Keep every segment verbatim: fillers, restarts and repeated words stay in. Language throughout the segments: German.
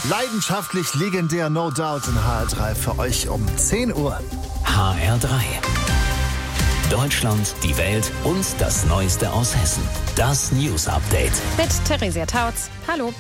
Leidenschaftlich legendär, no doubt in H R drei für euch um zehn Uhr. H R drei. Deutschland, die Welt und das Neueste aus Hessen. Das News Update. Mit Theresia Tautz. Hallo.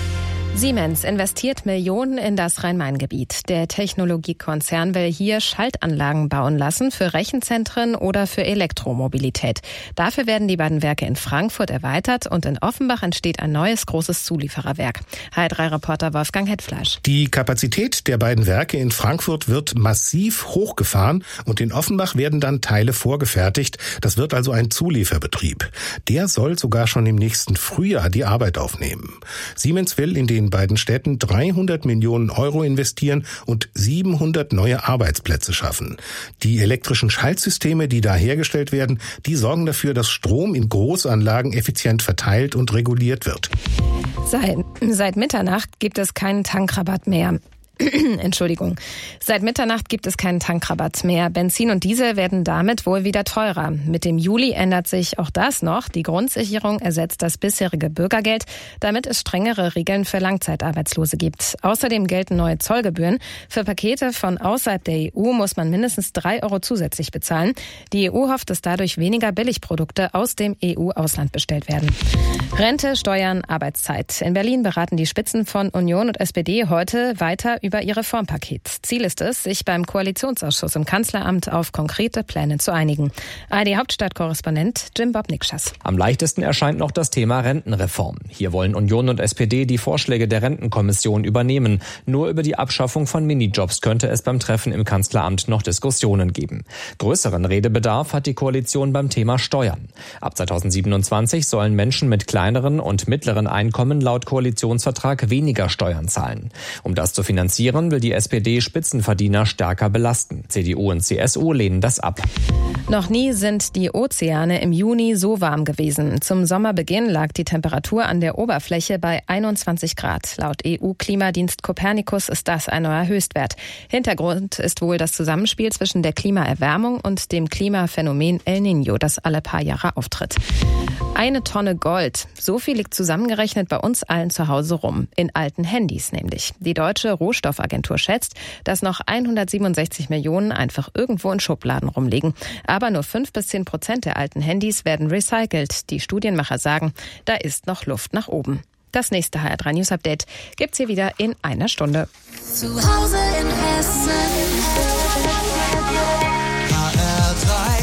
Siemens investiert Millionen in das Rhein-Main-Gebiet. Der Technologiekonzern will hier Schaltanlagen bauen lassen für Rechenzentren oder für Elektromobilität. Dafür werden die beiden Werke in Frankfurt erweitert und in Offenbach entsteht ein neues großes Zuliefererwerk. H R drei Reporter Wolfgang Hetfleisch. Die Kapazität der beiden Werke in Frankfurt wird massiv hochgefahren und in Offenbach werden dann Teile vorgefertigt. Das wird also ein Zulieferbetrieb. Der soll sogar schon im nächsten Frühjahr die Arbeit aufnehmen. Siemens will in den beiden Städten dreihundert Millionen Euro investieren und siebenhundert neue Arbeitsplätze schaffen. Die elektrischen Schaltsysteme, die da hergestellt werden, die sorgen dafür, dass Strom in Großanlagen effizient verteilt und reguliert wird. Seit, seit Mitternacht gibt es keinen Tankrabatt mehr. Entschuldigung. Seit Mitternacht gibt es keinen Tankrabatt mehr. Benzin und Diesel werden damit wohl wieder teurer. Mit dem Juli ändert sich auch das noch. Die Grundsicherung ersetzt das bisherige Bürgergeld, damit es strengere Regeln für Langzeitarbeitslose gibt. Außerdem gelten neue Zollgebühren. Für Pakete von außerhalb der E U muss man mindestens drei Euro zusätzlich bezahlen. Die E U hofft, dass dadurch weniger Billigprodukte aus dem E U-Ausland bestellt werden. Rente, Steuern, Arbeitszeit. In Berlin beraten die Spitzen von Union und S P D heute weiter über über ihr Reformpaket. Ziel ist es, sich beim Koalitionsausschuss im Kanzleramt auf konkrete Pläne zu einigen. A R D-Hauptstadtkorrespondent Jim Bob Nikschas. Am leichtesten erscheint noch das Thema Rentenreform. Hier wollen Union und S P D die Vorschläge der Rentenkommission übernehmen. Nur über die Abschaffung von Minijobs könnte es beim Treffen im Kanzleramt noch Diskussionen geben. Größeren Redebedarf hat die Koalition beim Thema Steuern. Ab zweitausendsiebenundzwanzig sollen Menschen mit kleineren und mittleren Einkommen laut Koalitionsvertrag weniger Steuern zahlen. Um das zu finanzieren, will die S P D Spitzenverdiener stärker belasten. C D U und C S U lehnen das ab. Noch nie sind die Ozeane im Juni so warm gewesen. Zum Sommerbeginn lag die Temperatur an der Oberfläche bei einundzwanzig Grad. Laut E U-Klimadienst Copernicus ist das ein neuer Höchstwert. Hintergrund ist wohl das Zusammenspiel zwischen der Klimaerwärmung und dem Klimaphänomen El Niño, das alle paar Jahre auftritt. Eine Tonne Gold. So viel liegt zusammengerechnet bei uns allen zu Hause rum. In alten Handys nämlich. Die deutsche Rohstoffagentur schätzt, dass noch hundertsiebenundsechzig Millionen einfach irgendwo in Schubladen rumliegen. Aber nur fünf bis zehn Prozent der alten Handys werden recycelt. Die Studienmacher sagen, da ist noch Luft nach oben. Das nächste H R drei News Update gibt's hier wieder in einer Stunde. Zu Hause in Hessen. H R drei.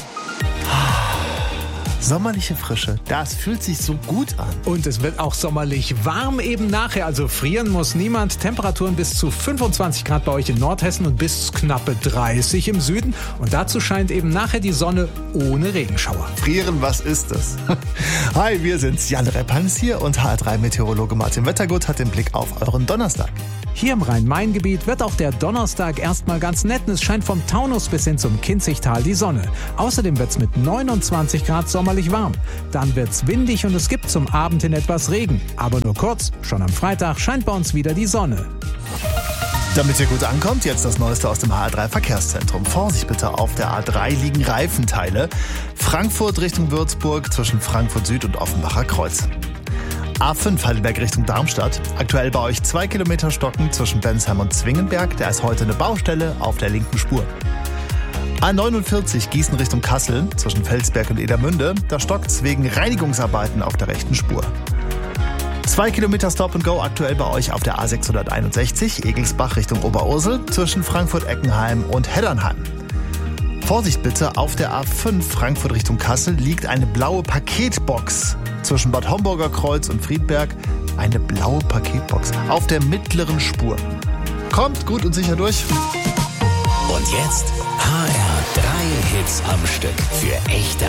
Sommerliche Frische, das fühlt sich so gut an. Und es wird auch sommerlich warm eben nachher, also frieren muss niemand. Temperaturen bis zu fünfundzwanzig Grad bei euch in Nordhessen und bis knappe dreißig im Süden. Und dazu scheint eben nachher die Sonne ohne Regenschauer. Frieren, was ist das? Hi, wir sind's, Jan Reppans hier und H R drei Meteorologe Martin Wettergut hat den Blick auf euren Donnerstag. Hier im Rhein-Main-Gebiet wird auch der Donnerstag erstmal ganz nett. Es scheint vom Taunus bis hin zum Kinzigtal die Sonne. Außerdem wird's mit neunundzwanzig Grad sommerlich warm. Dann wird's windig und es gibt zum Abend hin etwas Regen. Aber nur kurz, schon am Freitag scheint bei uns wieder die Sonne. Damit ihr gut ankommt, jetzt das Neueste aus dem H R drei Verkehrszentrum. Vorsicht bitte, auf der A drei liegen Reifenteile. Frankfurt Richtung Würzburg zwischen Frankfurt Süd und Offenbacher Kreuz. A fünf Heidelberg Richtung Darmstadt. Aktuell bei euch zwei Kilometer Stocken zwischen Bensheim und Zwingenberg. Da ist heute eine Baustelle auf der linken Spur. A neunundvierzig Gießen Richtung Kassel zwischen Felsberg und Edermünde. Da stockt's wegen Reinigungsarbeiten auf der rechten Spur. Zwei Kilometer Stop and Go aktuell bei euch auf der A sechshunderteinundsechzig Egelsbach Richtung Oberursel zwischen Frankfurt-Eckenheim und Heddernheim. Vorsicht bitte, auf der A fünf Frankfurt Richtung Kassel liegt eine blaue Paketbox zwischen Bad Homburger Kreuz und Friedberg. Eine blaue Paketbox auf der mittleren Spur. Kommt gut und sicher durch. Und jetzt H R drei Hits am Stück für echte